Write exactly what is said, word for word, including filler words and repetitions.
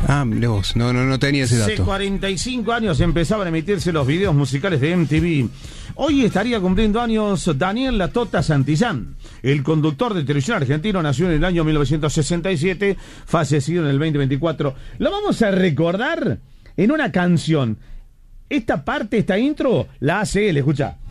Ah, mirá vos, no, no, no tenía ese dato. Hace cuarenta y cinco años empezaban a emitirse los videos musicales de M T V. Hoy estaría cumpliendo años Daniel La Tota Santillán. El conductor de televisión argentino nació en el año mil novecientos sesenta y siete, fallecido en el veinte veinticuatro. Lo vamos a recordar en una canción. Esta parte, esta intro, la hace él, escucha.